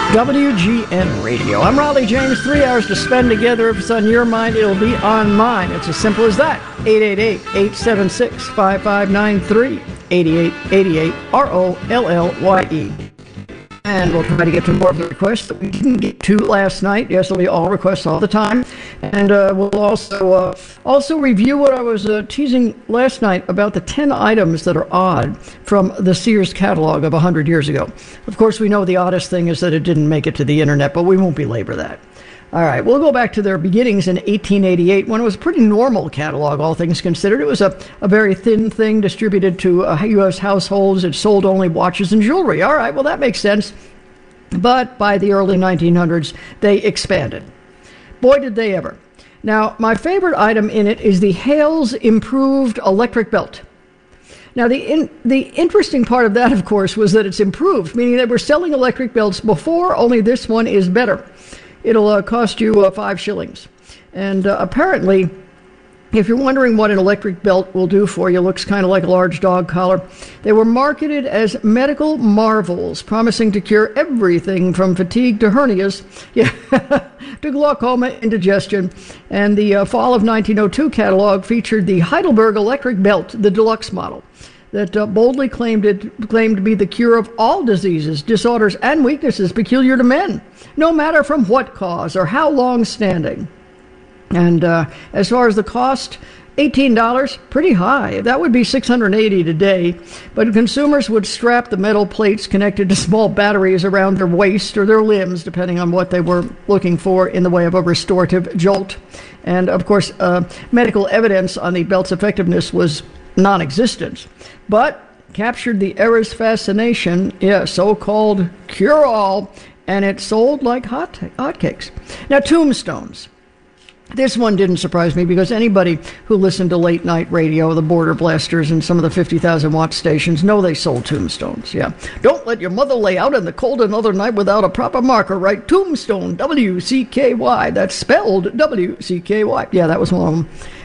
WGN Radio. I'm Raleigh James. 3 hours to spend together. If it's on your mind, it'll be on mine. It's as simple as that. 888-876-5593. 8888 ROLLYE. And we'll try to get to more of the requests that we didn't get to last night. Yes, it'll be all requests all the time. And we'll also review what I was teasing last night about the 10 items that are odd from the Sears catalog of 100 years ago. Of course, we know the oddest thing is that it didn't make it to the internet, but we won't belabor that. All right, we'll go back to their beginnings in 1888 when it was a pretty normal catalog, all things considered. It was a very thin thing distributed to U.S. households. It sold only watches and jewelry. All right, well, that makes sense. But by the early 1900s, they expanded. Boy, did they ever. Now, my favorite item in it is the Hales Improved Electric Belt. Now, the interesting part of that, of course, was that it's improved, meaning that we're selling electric belts before, only this one is better. It'll cost you 5 shillings. And apparently, if you're wondering what an electric belt will do for you, looks kind of like a large dog collar. They were marketed as medical marvels, promising to cure everything from fatigue to hernias, to glaucoma, indigestion. And the fall of 1902 catalog featured the Heidelberg electric belt, the deluxe model, that boldly claimed to be the cure of all diseases, disorders, and weaknesses peculiar to men, no matter from what cause or how long standing. And as far as the cost, $18, pretty high. That would be $680 today. But consumers would strap the metal plates connected to small batteries around their waist or their limbs, depending on what they were looking for in the way of a restorative jolt. And, of course, medical evidence on the belt's effectiveness was non-existent, but captured the era's fascination, so-called cure-all, and it sold like hotcakes. Now, tombstones. This one didn't surprise me because anybody who listened to late-night radio, the Border Blasters, and some of the 50,000-watt stations know they sold tombstones, Don't let your mother lay out in the cold another night without a proper marker. Write Tombstone, W-C-K-Y. That's spelled W-C-K-Y. Yeah, that was one of them.